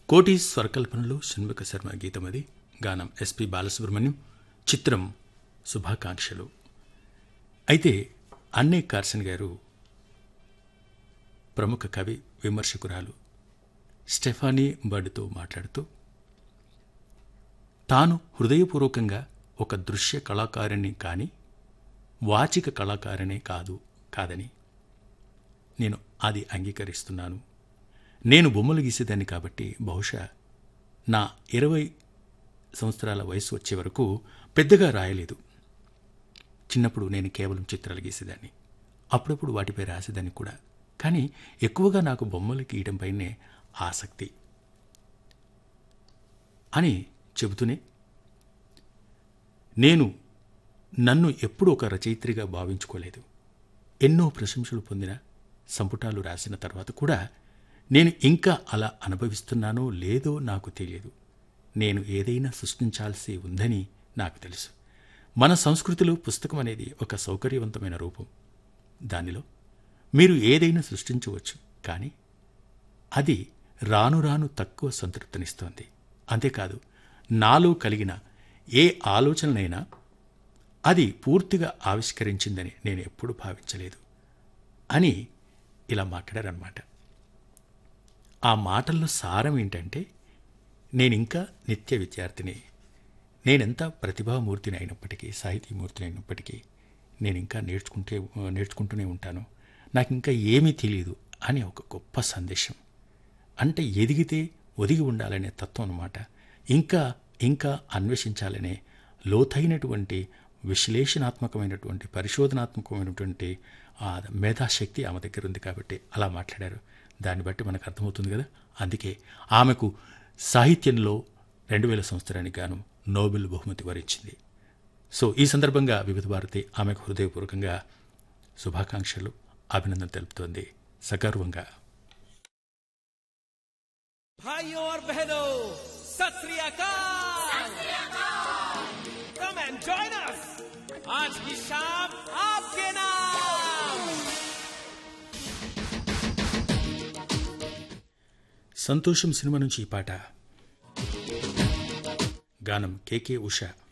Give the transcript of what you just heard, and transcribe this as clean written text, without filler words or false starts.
కోటి స్వరకల్పనలో షణ్ముఖ శర్మ గీతమది. గానం ఎస్పి బాలసుబ్రహ్మణ్యం. చిత్రం శుభాకాంక్షలు. అయితే అన్నే కార్సన్ గారు ప్రముఖ కవి విమర్శకురాలు స్టెఫానీ బర్డ్తో మాట్లాడుతూ తాను హృదయపూర్వకంగా ఒక దృశ్య కళాకారిణి కానీ వాచిక కళాకారిణే కాదని నేను అది అంగీకరిస్తున్నాను. నేను బొమ్మలు గీసేదాన్ని కాబట్టి బహుశా నా 20 సంవత్సరాల వయసు వచ్చే వరకు పెద్దగా రాయలేదు. చిన్నప్పుడు నేను కేవలం చిత్రాలు గీసేదాన్ని, అప్పుడప్పుడు వాటిపై రాసేదాన్ని కూడా. కానీ ఎక్కువగా నాకు బొమ్మలు గీయడంపైనే ఆసక్తి అని చెబుతూనే నేను నన్ను ఎప్పుడూ ఒక రచయిత్రిగా భావించుకోలేదు. ఎన్నో ప్రశంసలు పొందిన సంపుటాలు రాసిన తర్వాత కూడా నేను ఇంకా అలా అనుభవిస్తున్నానో లేదో నాకు తెలియదు. నేను ఏదైనా సృష్టించాల్సి ఉందని నాకు తెలుసు. మన సంస్కృతిలో పుస్తకం అనేది ఒక సౌకర్యవంతమైన రూపం. దానిలో మీరు ఏదైనా సృష్టించవచ్చు, కానీ అది రాను రాను తక్కువ సంతృప్తినిస్తోంది. అంతేకాదు, నాలో కలిగిన ఏ ఆలోచనలైనా అది పూర్తిగా ఆవిష్కరించిందని నేను ఎప్పుడూ భావించలేదు అని ఇలా మాట్లాడారన్నమాట. ఆ మాటల్లో సారం ఏంటంటే, నేనింకా నిత్య విద్యార్థిని. నేనెంత ప్రతిభామూర్తిని అయినప్పటికీ, సాహితీమూర్తిని అయినప్పటికీ నేనింకా నేర్చుకుంటూనే ఉంటాను. నాకు ఇంకా ఏమీ తెలియదు అని ఒక గొప్ప సందేశం. అంటే ఎదిగితే ఒదిగి ఉండాలనే తత్వం అన్నమాట. ఇంకా ఇంకా అన్వేషించాలనే లోతైనటువంటి విశ్లేషణాత్మకమైనటువంటి పరిశోధనాత్మకమైనటువంటి మేధాశక్తి ఆమె దగ్గర ఉంది కాబట్టి అలా మాట్లాడారు. దాన్ని బట్టి మనకు అర్థమవుతుంది కదా. అందుకే ఆమెకు సాహిత్యంలో 2000 సంవత్సరానికి గాను నోబెల్ బహుమతి వరించింది. సో ఈ సందర్భంగా వివిధ భారతి ఆమెకు హృదయపూర్వకంగా శుభాకాంక్షలు, అభినందన తెలుపుతోంది సగర్వంగా. भाइयों और बहनों, सत श्री अकाल। Come and join us. आज की शाम आपके नाम। సంతోషం సినిమా నుంచి ఈ పాట. గానం కేకే ఉషా.